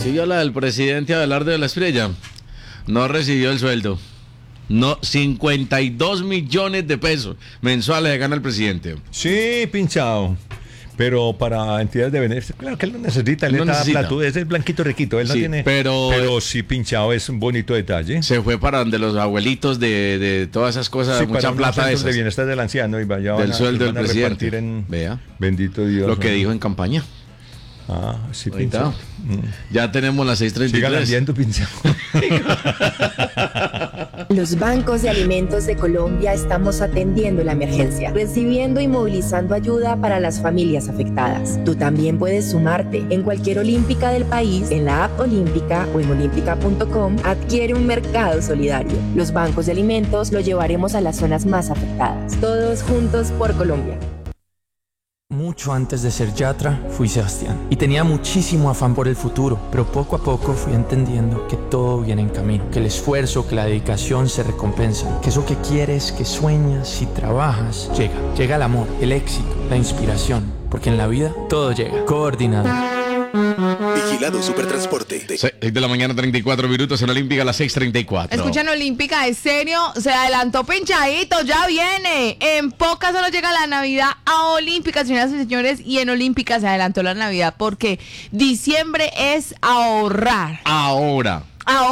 Sí, vio la del presidente Abelardo de la Espriella. No recibió el sueldo. No, 52 millones de pesos mensuales gana el presidente. Sí, pinchado. Pero para entidades de beneficio, claro que él no necesita, él No está necesita. platudo, es el blanquito riquito, él no Sí, tiene. Pero sí, pinchado, es un bonito detalle. Se fue para donde los abuelitos de todas esas cosas, Sí, mucha para unos plata de centros esas. de bienestar del anciano y vaya Del sueldo del van a presidente. repartir en, Vea bendito Dios. lo que ¿no? dijo en campaña. Ah, sí, Ahorita. pinchado. Ya tenemos las Siga 6:33. vendiendo, pinchado. Los bancos de alimentos de Colombia estamos atendiendo la emergencia, recibiendo y movilizando ayuda para las familias afectadas. Tú también puedes sumarte. En cualquier olímpica del país, en la app Olímpica o en olímpica.com, adquiere un mercado solidario. Los bancos de alimentos lo llevaremos a las zonas más afectadas. Todos juntos por Colombia. Mucho antes de ser Yatra, fui Sebastián y tenía muchísimo afán por el futuro, pero poco a poco fui entendiendo que todo viene en camino, que el esfuerzo, que la dedicación se recompensan, que eso que quieres, que sueñas y trabajas, llega el amor, el éxito, la inspiración, porque en la vida todo llega, coordinado. Vigilado Supertransporte. 6:34 en Olímpica, a las 6:34. Escuchan Olímpica, ¿es serio? Se adelantó pinchadito, ya viene. En pocas solo llega la Navidad a Olímpica, señoras y señores, y en Olímpica se adelantó la Navidad porque diciembre es ahorrar. Ahora.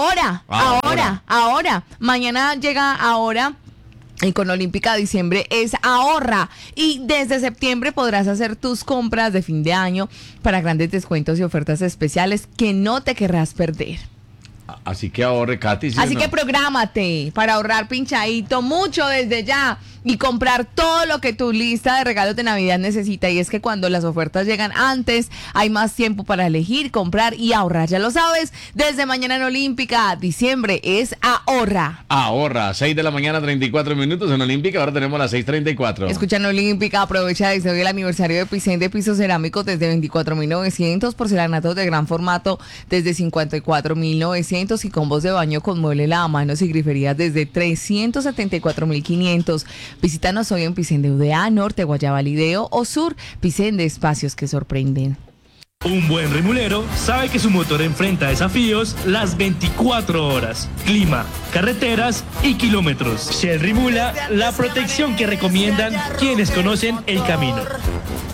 Mañana llega ahora. Y con Olímpica diciembre es ahorra. Y desde septiembre podrás hacer tus compras de fin de año para grandes descuentos y ofertas especiales que no te querrás perder. Así que ahorre, Katy. ¿sí Así o no? que prográmate para ahorrar pinchadito mucho desde ya y comprar todo lo que tu lista de regalos de Navidad necesita. Y es que cuando las ofertas llegan antes, hay más tiempo para elegir, comprar y ahorrar. Ya lo sabes, desde mañana en Olímpica, diciembre es ahorra. Ahorra, 6:34 en Olímpica, ahora tenemos las 6:34. Escuchan Olímpica, aprovecha de hoy el aniversario de Pisen de pisos cerámicos desde 24.900, porcelanatos de gran formato desde 54.900 y combos de baño con mueble lavamanos y griferías desde 374.500. Visítanos hoy en Pisen de UDA, Norte, Guayaba, Lideo o Sur. Pisen de espacios que sorprenden. Un buen rimulero sabe que su motor enfrenta desafíos las 24 horas. Clima, carreteras y kilómetros. Shell Rimula, la protección que recomiendan quienes conocen el camino.